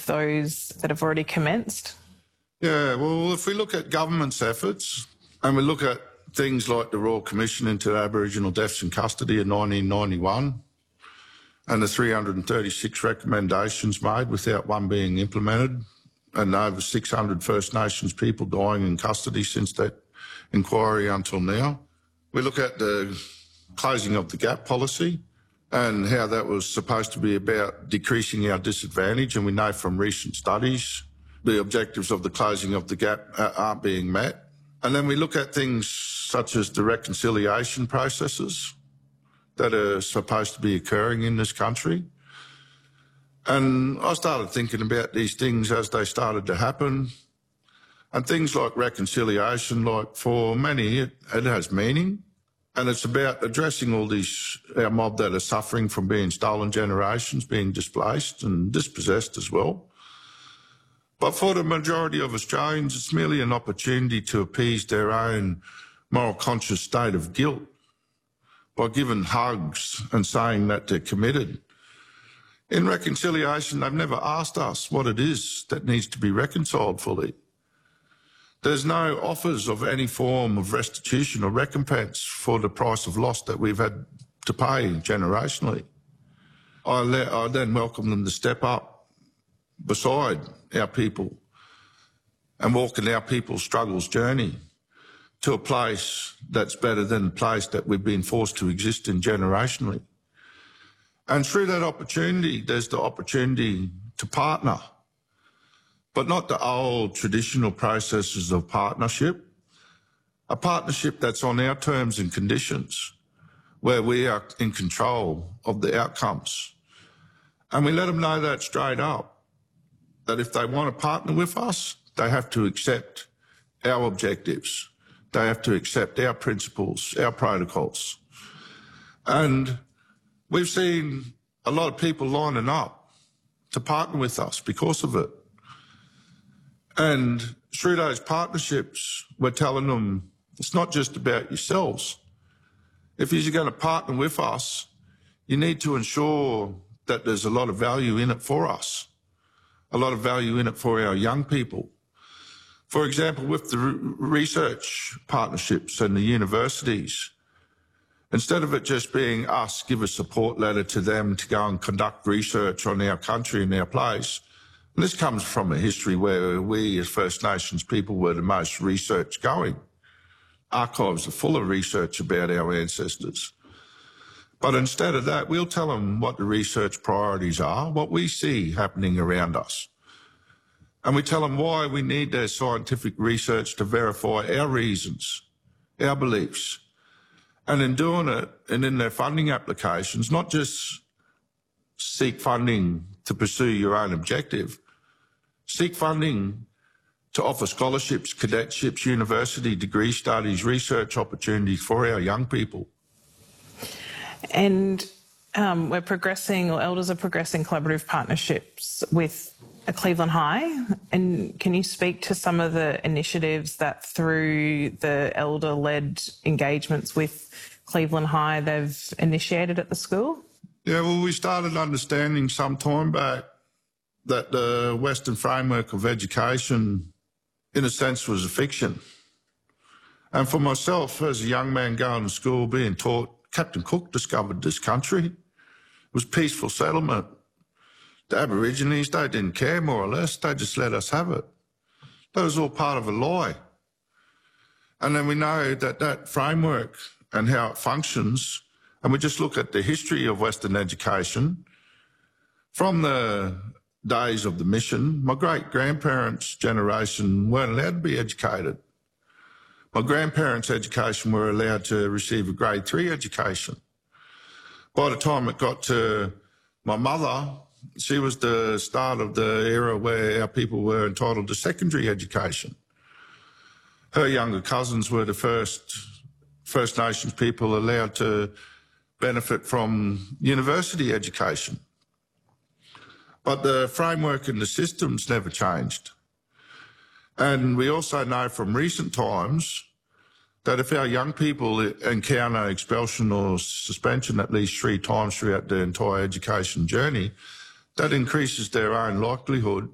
of those that have already commenced? Yeah, well, if we look at government's efforts and we look at things like the Royal Commission into Aboriginal Deaths in Custody in 1991 and the 336 recommendations made without one being implemented, and over 600 First Nations people dying in custody since that inquiry until now. We look at the closing of the gap policy and how that was supposed to be about decreasing our disadvantage, and we know from recent studies the objectives of the closing of the gap aren't being met. And then we look at things such as the reconciliation processes that are supposed to be occurring in this country. And I started thinking about these things as they started to happen. And things like reconciliation, like for many, it has meaning. And it's about addressing all these, our mob that are suffering from being stolen generations, being displaced and dispossessed as well. But for the majority of Australians, it's merely an opportunity to appease their own moral conscious state of guilt by giving hugs and saying that they're committed. In reconciliation, they've never asked us what it is that needs to be reconciled fully. There's no offers of any form of restitution or recompense for the price of loss that we've had to pay generationally. I then welcome them to step up beside our people and walk in our people's struggles journey to a place that's better than the place that we've been forced to exist in generationally. And through that opportunity, there's the opportunity to partner, but not the old traditional processes of partnership, a partnership that's on our terms and conditions, where we are in control of the outcomes. And we let them know that straight up, that if they want to partner with us, they have to accept our objectives. They have to accept our principles, our protocols. And we've seen a lot of people lining up to partner with us because of it. And through those partnerships, we're telling them it's not just about yourselves. If you're going to partner with us, you need to ensure that there's a lot of value in it for us, a lot of value in it for our young people. For example, with the research partnerships and the universities, instead of it just being us give a support letter to them to go and conduct research on our country and our place, and this comes from a history where we as First Nations people were the most research going. Archives are full of research about our ancestors. But instead of that, we'll tell them what the research priorities are, what we see happening around us. And we tell them why we need their scientific research to verify our reasons, our beliefs. And in doing it, and in their funding applications, not just seek funding to pursue your own objective, seek funding to offer scholarships, cadetships, university degree studies, research opportunities for our young people. And we're progressing, or Elders are progressing collaborative partnerships with Cleveland High. And can you speak to some of the initiatives that through the Elder-led engagements with Cleveland High they've initiated at the school? Yeah, well, we started understanding some time back that the Western framework of education, in a sense, was a fiction. And for myself, as a young man going to school, being taught, Captain Cook discovered this country. It was peaceful settlement. The Aborigines, they didn't care, more or less. They just let us have it. That was all part of a lie. And then we know that that framework and how it functions, and we just look at the history of Western education. From the days of the mission, my great-grandparents' generation weren't allowed to be educated. My grandparents' education were allowed to receive a grade 3 education. By the time it got to my mother, she was the start of the era where our people were entitled to secondary education. Her younger cousins were the first First Nations people allowed to benefit from university education. But the framework and the systems never changed. And we also know from recent times that if our young people encounter expulsion or suspension at least 3 times throughout their entire education journey, that increases their own likelihood